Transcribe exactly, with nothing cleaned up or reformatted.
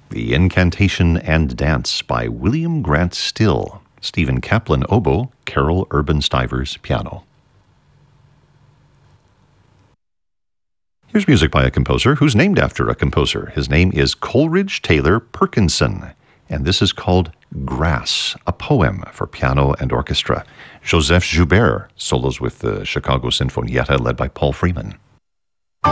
The Incantation and Dance by William Grant Still, Stephen Kaplan oboe, Carol Urban Stivers piano. Here's music by a composer who's named after a composer. His name is Coleridge Taylor Perkinson, and this is called Grass, a poem for piano and orchestra. Joseph Joubert solos with the Chicago Sinfonietta led by Paul Freeman.